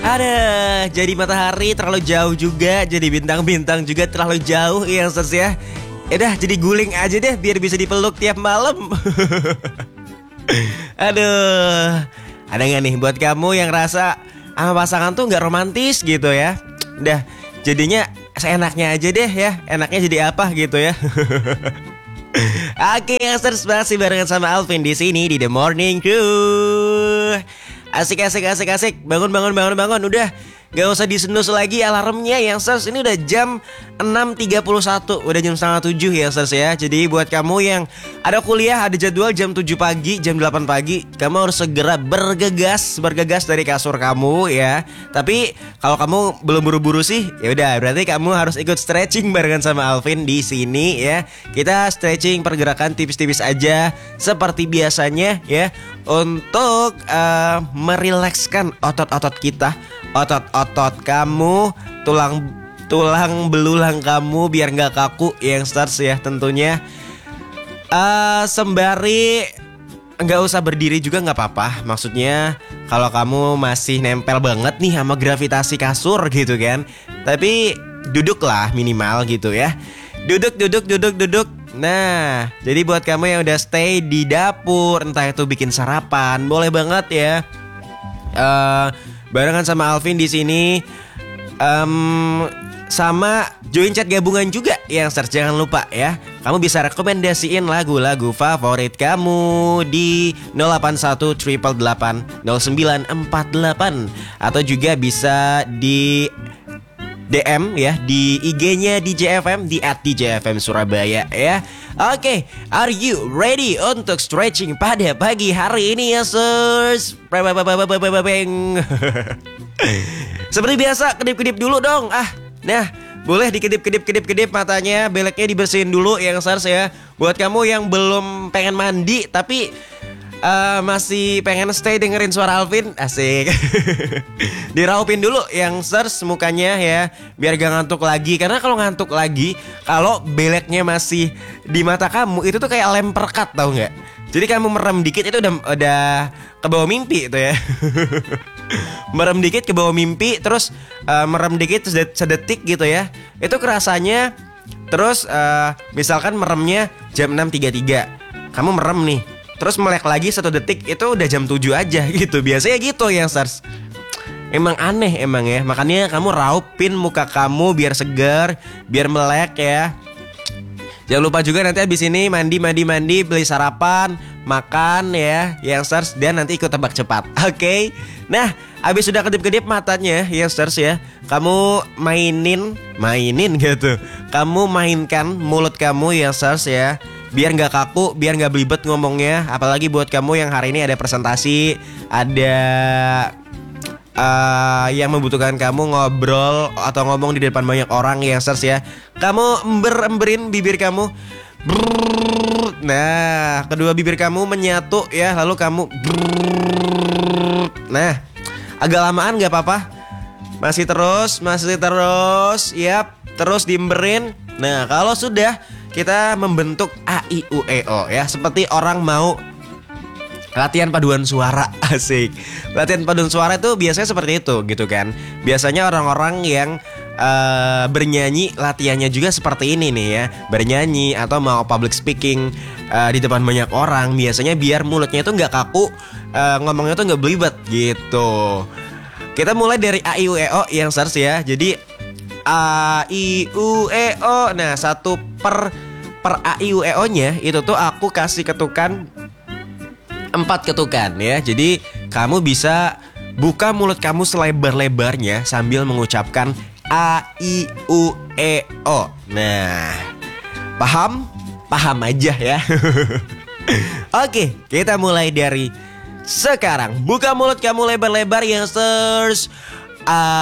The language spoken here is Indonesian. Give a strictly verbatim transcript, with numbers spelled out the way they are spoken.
Ada, jadi matahari terlalu jauh juga, jadi bintang-bintang juga terlalu jauh youngsters ya. Udah jadi guling aja deh biar bisa dipeluk tiap malam. Aduh, ada gak nih buat kamu yang rasa sama pasangan tuh gak romantis gitu ya? Udah, jadinya seenaknya aja deh ya. Enaknya jadi apa gitu ya? Oke, youngsters, masih barengan sama Alvin di sini di The Morning Crew. Asik, asik, asik, asik. Bangun, bangun, bangun, bangun. Udah, gak usah disenus lagi alarmnya youngsters. Ini udah jam enam tiga puluh satu. Udah jam setengah tujuh youngsters ya. Jadi buat kamu yang ada kuliah, ada jadwal jam tujuh pagi, jam delapan pagi, kamu harus segera bergegas, bergegas dari kasur kamu ya. Tapi kalau kamu belum buru-buru sih, ya udah berarti kamu harus ikut stretching barengan sama Alvin di sini ya. Kita stretching pergerakan tipis-tipis aja seperti biasanya ya, untuk uh, merilekskan otot-otot kita, otot-otot kamu, tulang tulang belulang kamu biar nggak kaku youngsters ya tentunya. Uh, sembari nggak usah berdiri juga nggak apa-apa. Maksudnya kalau kamu masih nempel banget nih sama gravitasi kasur gitu kan, tapi duduklah minimal gitu ya. Duduk, duduk, duduk, duduk. Nah, jadi buat kamu yang udah stay di dapur, entah itu bikin sarapan, boleh banget ya. Uh, barengan sama Alvin di sini. Um, sama join chat gabungan juga yang search, jangan lupa ya. Kamu bisa rekomendasiin lagu-lagu favorit kamu di nol delapan satu delapan delapan delapan nol sembilan empat delapan, atau juga bisa di D M ya di I G-nya D J F M di at D J F M Surabaya ya. Oke, okay, are you ready untuk stretching pada pagi hari ini ya, sirs? Seperti biasa, kedip-kedip dulu dong. Ah, nah, boleh dikedip-kedip-kedip-kedip matanya, beleknya dibersihin dulu yang sirs ya. Buat kamu yang belum pengen mandi tapi Uh, masih pengen stay dengerin suara Alvin, asik. Diraupin dulu yang sirs mukanya ya, biar gak ngantuk lagi. Karena kalau ngantuk lagi, kalau beleknya masih di mata kamu, itu tuh kayak lem perkat, tau gak? Jadi kamu merem dikit itu udah udah ke bawah mimpi itu ya. Merem dikit ke bawah mimpi, terus uh, merem dikit sedetik gitu ya. Itu kerasanya. Terus uh, misalkan meremnya jam enam tiga puluh tiga, kamu merem nih, terus melek lagi satu detik, itu udah jam tujuh aja gitu. Biasanya gitu ya stars. Emang aneh emang ya. Makanya kamu raupin muka kamu biar segar, biar melek ya. Jangan lupa juga nanti abis ini mandi mandi mandi beli sarapan, makan ya yang stars, dan nanti ikut tebak cepat. Oke, okay? Nah abis sudah kedip-kedip matanya yang stars ya, kamu mainin mainin gitu. Kamu mainkan mulut kamu yang stars ya, biar gak kaku, biar gak belibet ngomongnya. Apalagi buat kamu yang hari ini ada presentasi, ada uh, yang membutuhkan kamu ngobrol atau ngomong di depan banyak orang ya sirs ya. Kamu ember-emberin bibir kamu. Brrr. Nah, kedua bibir kamu menyatu ya, lalu kamu brrr. Nah, agak lamaan gak apa-apa. Masih terus, masih terus. Yap, terus diemberin. Nah, kalau sudah, kita membentuk A I U E O ya, seperti orang mau latihan paduan suara. Asik. Latihan paduan suara itu biasanya seperti itu gitu kan. Biasanya orang-orang yang uh, bernyanyi latihannya juga seperti ini nih ya. Bernyanyi atau mau public speaking uh, di depan banyak orang, biasanya biar mulutnya itu gak kaku, uh, ngomongnya tuh gak belibet gitu. Kita mulai dari A I U E O yang sirs ya. Jadi A I U E O. Nah, satu per per A I U E O-nya itu tuh aku kasih ketukan empat ketukan ya. Jadi kamu bisa buka mulut kamu selebar-lebarnya sambil mengucapkan A I U E O. Nah, paham? Paham aja ya. Oke, kita mulai dari sekarang. Buka mulut kamu lebar-lebar ya, sirs. A